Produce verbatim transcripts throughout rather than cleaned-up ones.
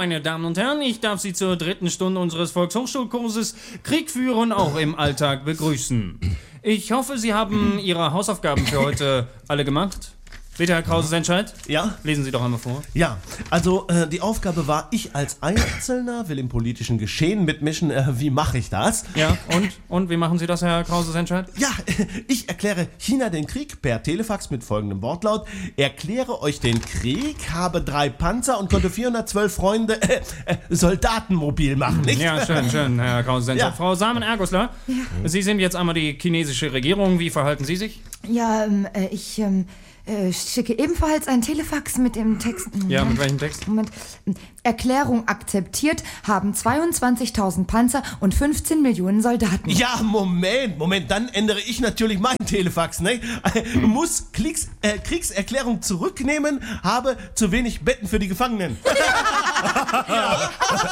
meine Damen und Herren, ich darf Sie zur dritten Stunde unseres Volkshochschulkurses Krieg führen, auch im Alltag begrüßen. Ich hoffe, Sie haben Ihre Hausaufgaben für heute alle gemacht. Bitte, Herr Krause-Sendscheid. Ja? Lesen Sie doch einmal vor. Ja, also äh, die Aufgabe war, ich als Einzelner will im politischen Geschehen mitmischen. Äh, wie mache ich das? Ja, und? Und wie machen Sie das, Herr Krause-Sendscheid? Ja, ich erkläre China den Krieg per Telefax mit folgendem Wortlaut. Erkläre euch den Krieg, habe drei Panzer und konnte vierhundertzwölf Freunde äh, äh, Soldaten mobil machen, nicht? Ja, schön, schön, Herr Krause-Sendscheid. Ja. Frau Samen-Ergosler, ja. Sie sind jetzt einmal die chinesische Regierung. Wie verhalten Sie sich? Ja, ähm, äh, ich ähm, äh, schicke ebenfalls ein Telefax mit dem Text. Ja, mit welchem Text? Moment. Erklärung akzeptiert, haben zweiundzwanzigtausend Panzer und fünfzehn Millionen Soldaten. Ja, Moment, Moment, dann ändere ich natürlich mein Telefax, ne? Äh, muss Kriegs, äh, Kriegserklärung zurücknehmen, habe zu wenig Betten für die Gefangenen. Ja.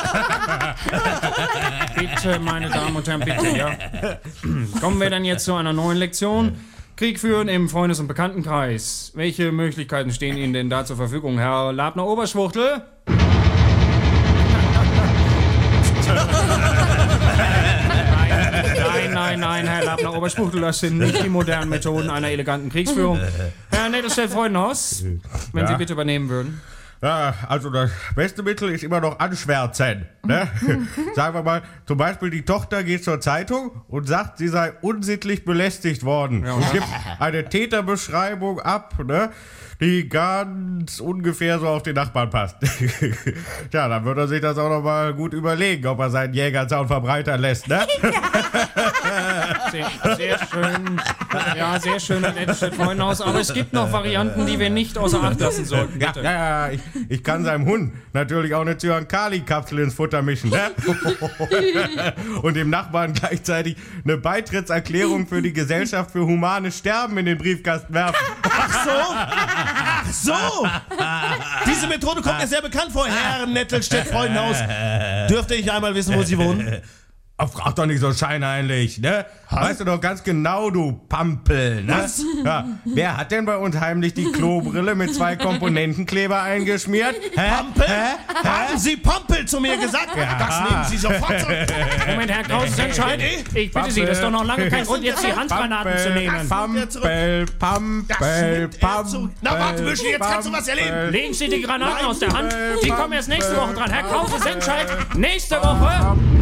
Bitte, meine Damen und Herren, bitte, ja. Kommen wir dann jetzt zu einer neuen Lektion. Krieg führen im Freundes- und Bekanntenkreis. Welche Möglichkeiten stehen Ihnen denn da zur Verfügung, Herr Labner-Oberschwuchtel? Nein, nein, nein, Herr Labner-Oberschwuchtel, das sind nicht die modernen Methoden einer eleganten Kriegsführung. Herr Nettelstedt-Freudenhaus, wenn Ja. Sie bitte übernehmen würden. Ja, also das beste Mittel ist immer noch anschwärzen. Ne? Sagen wir mal, zum Beispiel die Tochter geht zur Zeitung und sagt, sie sei unsittlich belästigt worden. Ja, und und gibt eine Täterbeschreibung ab, ne? Die ganz ungefähr so auf den Nachbarn passt. Tja, dann würde er sich das auch noch mal gut überlegen, ob er seinen Jägerzaun verbreitern lässt, ne? Sehr, sehr schön. Ja, sehr schön, Herr Nettelstedt-Freudenhaus. Aber es gibt noch Varianten, die wir nicht außer Acht lassen sollten. Ja, Bitte. ja, ja, ich, ich kann seinem Hund natürlich auch eine Zyankali-Kapsel ins Futter mischen, ne? Und dem Nachbarn gleichzeitig eine Beitrittserklärung für die Gesellschaft für humanes Sterben in den Briefkasten werfen. Ach so? Ach so! Diese Methode kommt mir sehr bekannt vor, Herr Nettelstedt-Freudenhaus. Dürfte ich einmal wissen, wo Sie wohnen? Ach, frag doch nicht so scheinheilig, ne? Weißt du doch ganz genau, du Pampel, ne? Was? Ja, wer hat denn bei uns heimlich die Klobrille mit zwei Komponentenkleber eingeschmiert? Hä? Pampel? Hä? Haben Sie Pampel zu mir gesagt? Ja. Das nehmen Sie sofort zurück. Moment, Herr Krause-Sendscheid. Ich bitte Sie, das ist doch noch lange kein Grund, jetzt die Handgranaten zu nehmen. Pampel, Pampel, Pampel. Na warte, Büschel, jetzt kannst du was erleben. Legen Sie die Granaten aus der Hand. Sie kommen erst nächste Woche dran. Herr Krause-Sendscheid, nächste Woche